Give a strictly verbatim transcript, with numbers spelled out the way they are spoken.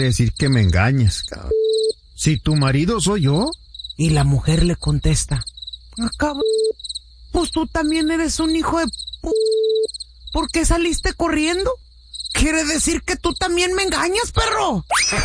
decir que me engañas, cabrón. Si tu marido soy yo. Y la mujer le contesta, acabo, pues tú también eres un hijo de p... ¿Por qué saliste corriendo? Quiere decir que tú también me engañas, perro.